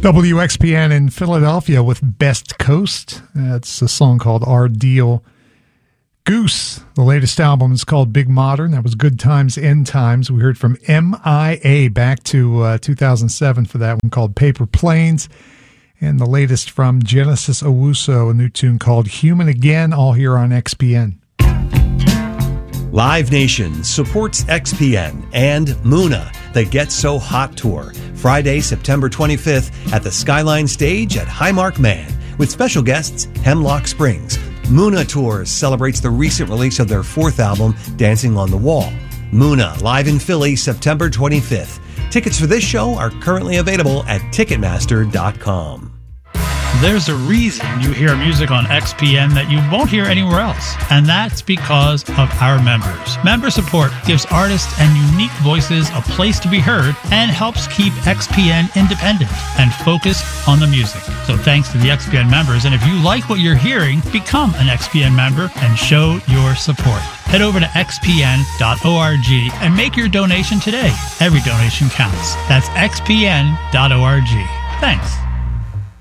WXPN in Philadelphia with Best Coast. That's a song called Our Deal. Goose, the latest album is called Big Modern. That was Good Times, End Times. We heard from MIA back to 2007 for that one called Paper Planes. And the latest from Genesis Owusu, a new tune called Human Again, all here on XPN. Live Nation supports XPN and Muna, the Get So Hot Tour, Friday, September 25th at the Skyline Stage at Highmark Man, with special guests Hemlock Springs. Muna Tours celebrates the recent release of their fourth album, Dancing on the Wall. Muna, live in Philly, September 25th. Tickets for this show are currently available at Ticketmaster.com. There's a reason you hear music on XPN that you won't hear anywhere else, and that's because of our members. Member support gives artists and unique voices a place to be heard and helps keep XPN independent and focused on the music. So thanks to the XPN members, and if you like what you're hearing, become an XPN member and show your support. Head over to xpn.org and make your donation today. Every donation counts. That's xpn.org. Thanks.